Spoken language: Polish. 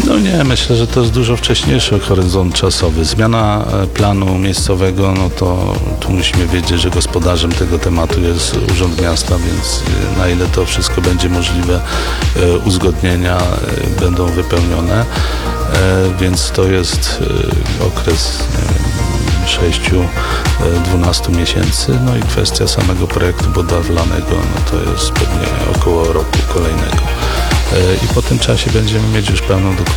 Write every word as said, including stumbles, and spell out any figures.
No nie, myślę, że to jest dużo wcześniejszy horyzont czasowy. Zmiana e, planu miejscowego, no to tu musimy wiedzieć, że gospodarzem tego tematu jest Urząd Miasta, więc e, na ile to wszystko będzie możliwe, e, uzgodnienia e, będą wypełnione, e, więc to jest e, okres sześć do dwunastu miesięcy, no i kwestia samego projektu budowlanego, no to jest pewnie około roku kolejnego. I po tym czasie będziemy mieć już pełną dokumentację.